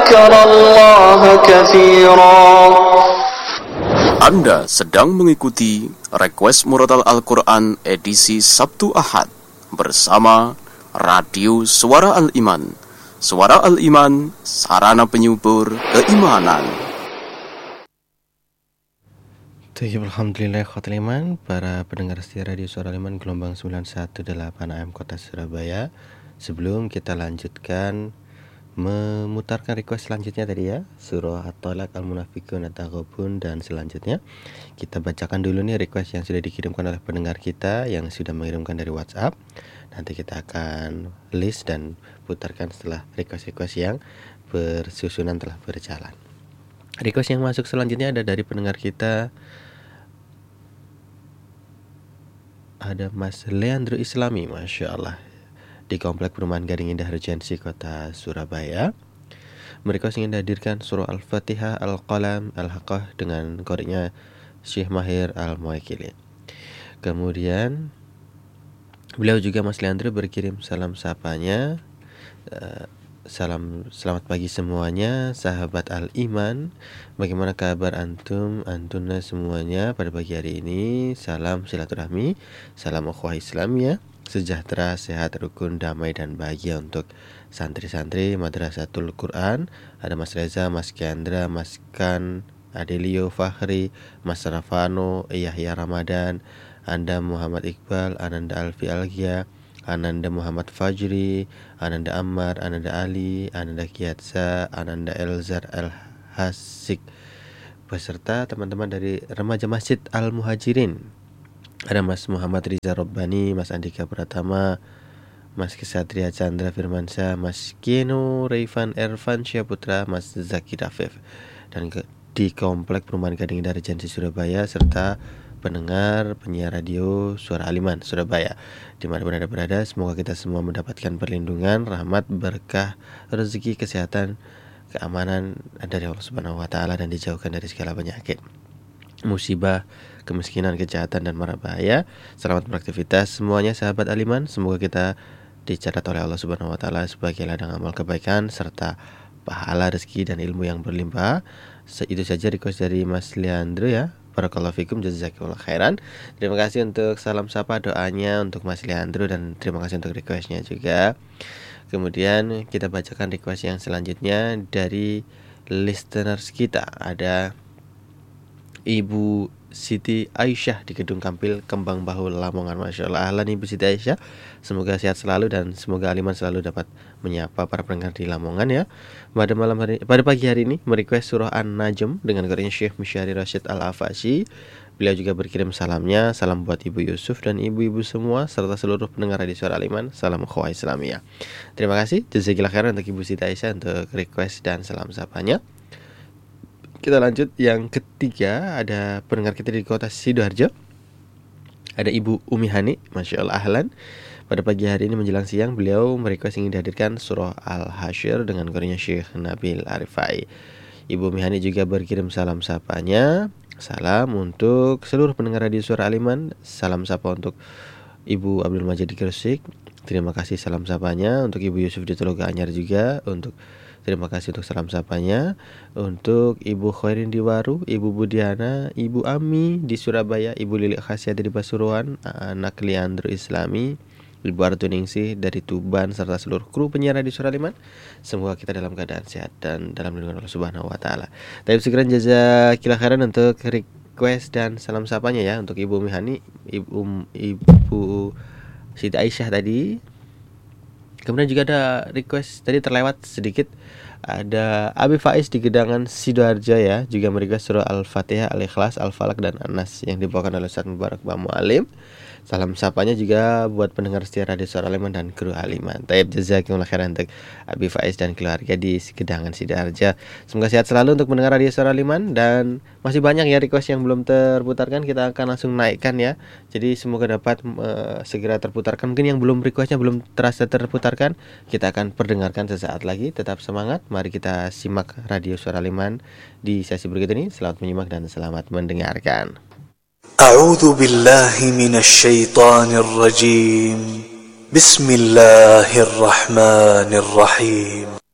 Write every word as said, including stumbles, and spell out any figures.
وذكر الله كثيرا. Anda sedang mengikuti Request Murotal Al-Quran edisi Sabtu Ahad bersama Radio Suara Al-Iman. Suara Al-Iman, sarana penyubur keimanan. Alhamdulillah khotul iman, para pendengar setia Radio Suara Al-Iman gelombang sembilan satu delapan A M Kota Surabaya. Sebelum kita lanjutkan memutarkan request selanjutnya tadi ya, surah At-Talaq, Al-Munafiqun, At-Taghabun, dan selanjutnya kita bacakan dulu nih request yang sudah dikirimkan oleh pendengar kita yang sudah mengirimkan dari WhatsApp. Nanti kita akan list dan putarkan setelah request-request yang bersusunan telah berjalan. Request yang masuk selanjutnya ada dari pendengar kita, ada Mas Leandro Islami, Masya Allah, di Komplek Perumahan Gading Indah Regensi Kota Surabaya. Mereka ingin hadirkan surah Al-Fatihah, Al-Qalam, Al-Haqqah dengan koreknya Syekh Mahir Al-Muwakkili. Kemudian beliau juga, Mas Leandro, berkirim salam sapanya. uh, Salam selamat pagi semuanya, sahabat Al-Iman. Bagaimana kabar antum, antuna semuanya pada pagi hari ini? Salam silaturahmi, salam ukhuwah Islam ya. Sejahtera, sehat, rukun, damai, dan bahagia untuk santri-santri Madrasatul Quran. Ada Mas Reza, Mas Kiandra, Mas Kan, Adelio, Fahri, Mas Rafano, Yahya Ramadan, Anda Muhammad Iqbal, Ananda Alfi Algia, Ananda Muhammad Fajri, Ananda Ammar, Ananda Ali, Ananda Kiatsa, Ananda Elzar Al-Hasik, beserta teman-teman dari Remaja Masjid Al-Muhajirin. Ada Mas Muhammad Riza Robbani, Mas Andika Pratama, Mas Kesatria Chandra Firmansyah, Mas Kino Reifan Ervan Syaputra, Mas Zaki Rafif, dan ke, di Komplek Perumahan Gading Indah Regensi Surabaya, serta pendengar penyiar radio Suara Al-Iman Surabaya dimanapun Anda berada. Semoga kita semua mendapatkan perlindungan, rahmat, berkah, rezeki, kesehatan, keamanan dari Allah Subhanahu wa Ta'ala, dan dijauhkan dari segala penyakit, musibah, kemiskinan, kejahatan, dan mara bahaya. Selamat beraktivitas semuanya sahabat Al-Iman. Semoga kita dicatat oleh Allah Subhanahu wa Ta'ala sebagai ladang amal kebaikan serta pahala, rezeki, dan ilmu yang berlimpah. Itu saja request dari Mas Leandro ya. Barakallahu fikum, jazakallahu khairan. Terima kasih untuk salam sapa doanya untuk Mas Leandro, dan terima kasih untuk requestnya juga. Kemudian kita bacakan request yang selanjutnya dari listeners kita. Ada Ibu Siti Aisyah di Gedung Kampil Kembang Bahu Lamongan. Masya Allah, ahlan Ibu Siti Aisyah, semoga sehat selalu dan semoga Al-Iman selalu dapat menyapa para pendengar di Lamongan ya. Pada malam hari, pada pagi hari ini merequest surah An-Najm dengan koreknya Syekh Misyari Rashid Al-Afasi. Beliau juga berkirim salamnya, salam buat Ibu Yusuf dan ibu-ibu semua serta seluruh pendengar di Suara Al-Iman. Salam ukhuwah Islamiyah. Terima kasih jazakallahu khairan untuk Ibu Siti Aisyah untuk request dan salam sapanya. Kita lanjut yang ketiga, ada pendengar kita di kota Sidoarjo. Ada Ibu Umi Hani, Masya Allah, ahlan. Pada pagi hari ini menjelang siang beliau merequest ingin dihadirkan surah Al-Hasyr dengan koreknya Syekh Nabil Arifai. Ibu Umi Hani juga berkirim salam sapanya. Salam untuk seluruh pendengar radio Suara Al-Iman. Salam sapa untuk Ibu Abdul Majid di Gresik. Terima kasih salam sapanya. Untuk Ibu Yusuf di Teloga Anyar juga. Untuk terima kasih untuk salam sapanya. Untuk Ibu Khairin di Waru, Ibu Budiana, Ibu Ami di Surabaya, Ibu Lili Khasyati di Pasuruan, anak Leandro Islami, Ibu Artuningsih dari Tuban, serta seluruh kru penyiar di Suara Al-Iman. Semoga kita dalam keadaan sehat dan dalam lindungan Allah Subhanahu wa Ta'ala. Tapi segera jazakallahu khairan untuk request dan salam sapanya ya, untuk Ibu Mihani, Ibu Ibu Siti Aisyah tadi. Kemudian juga ada request tadi terlewat sedikit, ada Abi Faiz di Gedangan Sidoarjo ya, juga merequest surah Al-Fatihah, Al-Ikhlas, Al-Falaq, dan An-Nas yang dibawakan oleh Ustaz Mubarak Ba Mualim. Salam sapanya juga buat pendengar setia Radio Suara Al-Iman dan kru Al-Iman. Taib jazakumullah khairan untuk Abi Faiz dan keluarga di Gedangan Sidoarjo. Semoga sehat selalu untuk pendengar Radio Suara Al-Iman, dan masih banyak ya request yang belum terputarkan, kita akan langsung naikkan ya. Jadi semoga dapat uh, segera terputarkan. Mungkin yang belum requestnya belum terasa terputarkan, kita akan perdengarkan sesaat lagi. Tetap semangat, mari kita simak Radio Suara Al-Iman di sesi berikut ini. Selamat menyimak dan selamat mendengarkan. أعوذ بالله من الشيطان الرجيم بسم الله الرحمن الرحيم